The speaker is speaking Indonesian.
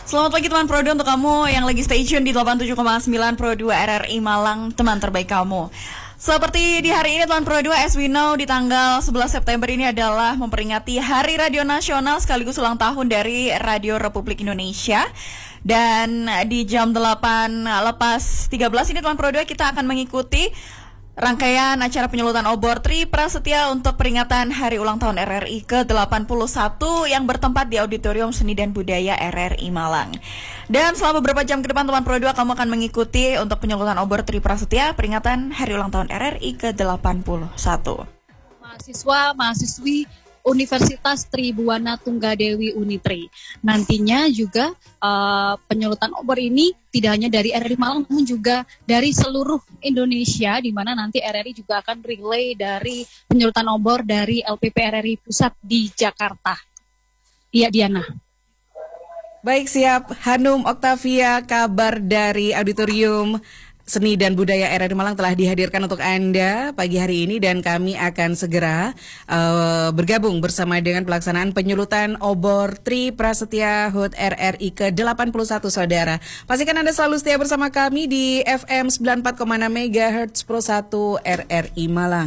Selamat pagi teman Pro 2 untuk kamu yang lagi stay tune di 87,9 Pro 2 RRI Malang, teman terbaik kamu. Seperti di hari ini teman Pro 2, as we know, di tanggal 11 September ini adalah memperingati Hari Radio Nasional sekaligus ulang tahun dari Radio Republik Indonesia. Dan di jam 8 lepas 13 ini teman Pro 2 kita akan mengikuti rangkaian acara penyulutan obor Tri Prasetya untuk peringatan Hari Ulang Tahun RRI ke-81 yang bertempat di Auditorium Seni dan Budaya RRI Malang. Dan selama beberapa jam ke depan teman Pro 2 kamu akan mengikuti untuk penyulutan obor Tri Prasetya peringatan Hari Ulang Tahun RRI ke-81. Mahasiswa, mahasiswi Universitas Tribuana Tunggadewi Unitri. Nantinya juga penyulutan obor ini tidak hanya dari RRI Malang, namun juga dari seluruh Indonesia, di mana nanti RRI juga akan relay dari penyulutan obor dari LPP RRI Pusat di Jakarta. Iya, Diana. Baik, siap. Hanum Oktavia, kabar dari Auditorium Seni dan Budaya RRI Malang telah dihadirkan untuk Anda pagi hari ini, dan kami akan segera bergabung bersama dengan pelaksanaan penyulutan obor Tri Prasetya HUT RRI ke-81, saudara. Pastikan Anda selalu setia bersama kami di FM 94,6 MHz Pro 1 RRI Malang.